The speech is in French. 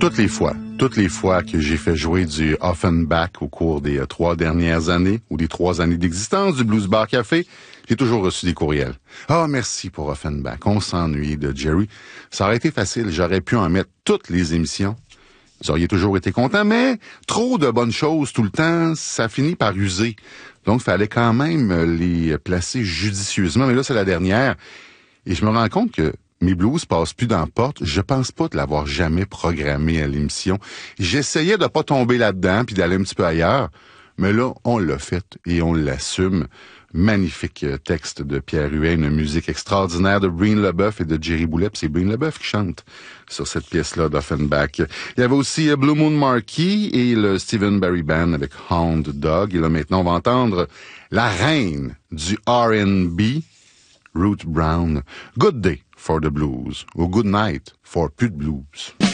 Toutes les fois que j'ai fait jouer du Offenbach au cours des 3 dernières années ou des 3 années d'existence du Blues Bar Café, j'ai toujours reçu des courriels. Ah, merci pour Offenbach. On s'ennuie de Jerry. Ça aurait été facile. J'aurais pu en mettre toutes les émissions. Vous auriez toujours été content, mais trop de bonnes choses tout le temps, ça finit par user. Donc, il fallait quand même les placer judicieusement. Mais là, c'est la dernière. Et je me rends compte que mes blues passent plus dans la porte. Je pense pas de l'avoir jamais programmé à l'émission. J'essayais de pas tomber là-dedans puis d'aller un petit peu ailleurs. Mais là, on l'a fait et on l'assume. Magnifique texte de Pierre Huet, une musique extraordinaire de Breen LeBeuf et de Jerry Boulet. C'est Breen LeBeuf qui chante sur cette pièce-là d'Offenbach. Il y avait aussi Blue Moon Marquis et le Stephen Barry Band avec Hound Dog. Et là, maintenant, on va entendre la reine du R&B, Ruth Brown. Good day for the blues, ou good night for plus de blues.